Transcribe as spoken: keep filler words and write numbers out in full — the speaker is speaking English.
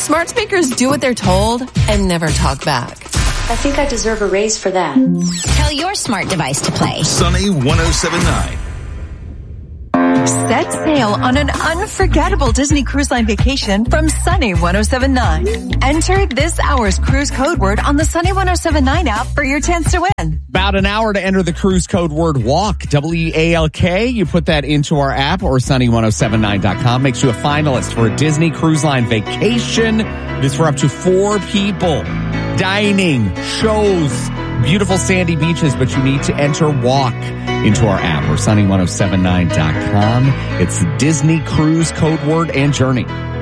Smart speakers do what they're told and never talk back. I think I deserve a raise for that. Tell your smart device to play Sunny one oh seven point nine. Set sail on an unforgettable Disney Cruise Line vacation from Sunny one oh seven point nine. Enter this hour's cruise code word on the Sunny one oh seven point nine app for your chance to win. About an hour to enter the cruise code word walk, W E A L K. You put that into our app or sunny one oh seven nine dot com. Makes you a finalist for a Disney Cruise Line vacation. It is for up to four people. Dining, shows, beautiful sandy beaches, but you need to enter walk into our app or sunny one oh seven nine dot com. It's Disney Cruise code word and journey.